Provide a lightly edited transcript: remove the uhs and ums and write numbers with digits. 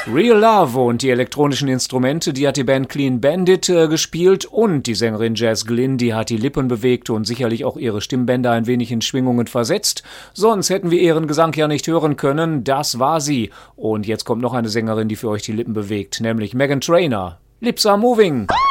Real Love und die elektronischen Instrumente, die hat die Band Clean Bandit gespielt, und die Sängerin Jazz Glynn, die hat die Lippen bewegt und sicherlich auch ihre Stimmbänder ein wenig in Schwingungen versetzt. Sonst hätten wir ihren Gesang ja nicht hören können. Das war sie. Und jetzt kommt noch eine Sängerin, die für euch die Lippen bewegt, nämlich Meghan Trainor. Lips are moving.